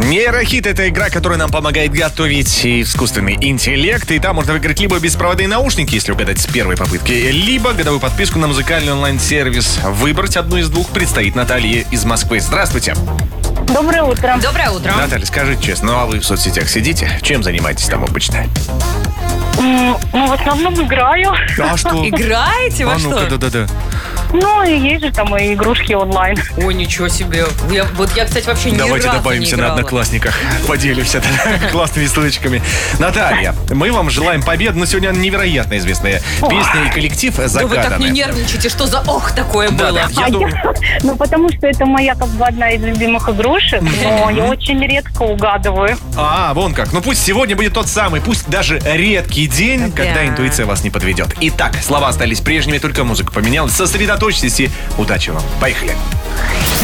Нейрохит — это игра, которая нам помогает готовить искусственный интеллект. И там можно выиграть либо беспроводные наушники, если угадать с первой попытки, либо годовую подписку на музыкальный онлайн-сервис. Выбрать одну из двух предстоит Наталье из Москвы. Здравствуйте. Доброе утро. Доброе утро. Наталья, скажите честно, ну а вы в соцсетях сидите? Чем занимаетесь там обычно? В основном играю. А что? Играете во что? Ну-ка, да-да-да. Ну, и есть же там и игрушки онлайн. Ой, ничего себе. Я, кстати, вообще ни Давайте разу добавимся не на играла. Одноклассниках. Поделимся классными ссылочками. Наталья, мы вам желаем победы, но сегодня невероятно известная песня и коллектив Да вы так не загаданы. нервничайте, что за такое было? Да, я думаю... Ну, потому что это моя одна из любимых игрушек, но я очень редко угадываю. Вон как. Ну пусть сегодня будет тот самый, пусть даже редкий день, Да. когда интуиция вас не подведет. Итак, слова остались прежними, только музыка поменялась. Сосредоточьтесь и удачи вам. Поехали.